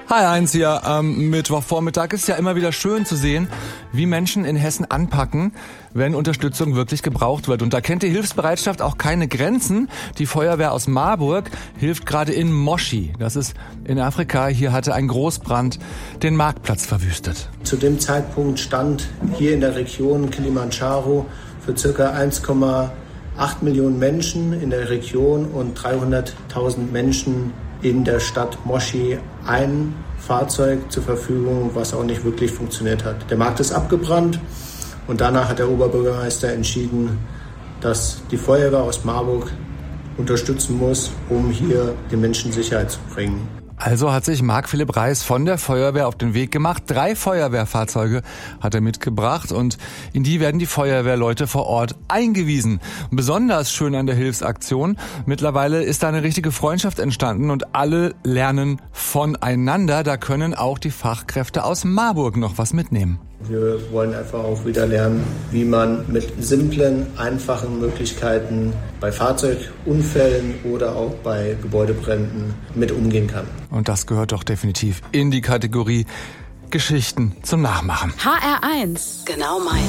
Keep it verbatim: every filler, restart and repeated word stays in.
Hi Heinz hier. Am Mittwochvormittag ist ja immer wieder schön zu sehen, wie Menschen in Hessen anpacken, wenn Unterstützung wirklich gebraucht wird. Und da kennt die Hilfsbereitschaft auch keine Grenzen. Die Feuerwehr aus Marburg hilft gerade in Moshi. Das ist in Afrika. Hier hatte ein Großbrand den Marktplatz verwüstet. Zu dem Zeitpunkt stand hier in der Region Kilimandscharo für ca. eins Komma acht Millionen Menschen in der Region und dreihunderttausend Menschen in der Stadt Moshi ein Fahrzeug zur Verfügung, was auch nicht wirklich funktioniert hat. Der Markt ist abgebrannt und danach hat der Oberbürgermeister entschieden, dass die Feuerwehr aus Marburg unterstützen muss, um hier den Menschen Sicherheit zu bringen. Also hat sich Marc-Philipp Reis von der Feuerwehr auf den Weg gemacht. Drei Feuerwehrfahrzeuge hat er mitgebracht und in die werden die Feuerwehrleute vor Ort eingewiesen. Besonders schön an der Hilfsaktion: mittlerweile ist da eine richtige Freundschaft entstanden und alle lernen voneinander. Da können auch die Fachkräfte aus Marburg noch was mitnehmen. Wir wollen einfach auch wieder lernen, wie man mit simplen, einfachen Möglichkeiten bei Fahrzeugunfällen oder auch bei Gebäudebränden mit umgehen kann. Und das gehört doch definitiv in die Kategorie Geschichten zum Nachmachen. H R eins. Genau meins.